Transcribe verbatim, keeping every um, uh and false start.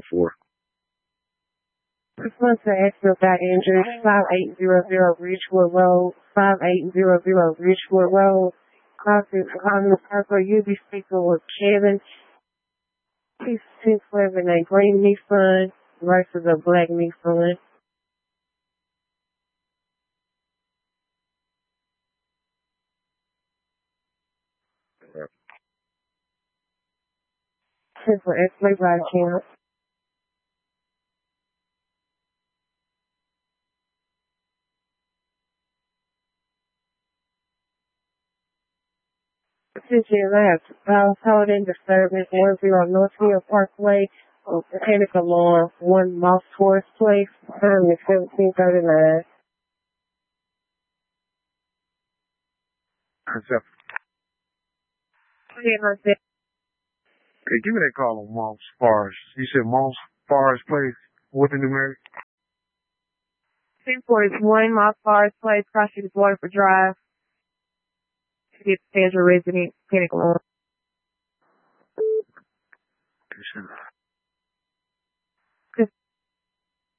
for? This one's for extra got injured. five eight zero zero Ridgewood Road. five eight zero zero Ridgewood Road. Office on the Parker. You'll be speaking with Kevin. He's six living a green Nissan versus a black Nissan. This for X-ray body count. Attention labs. Household and disturbance. one zero Northfield Parkway. Mechanic alarm. one Moss Forest Place. Time is seventeen thirty-nine. Accept. Yeah, Hey, give me that call on Moss Forest. You said Moss Forest Place. What the numeric? ten forty-one Moss Forest Place. Cross Street Waterford Drive. Get Sandra resident. Mechanic alarm.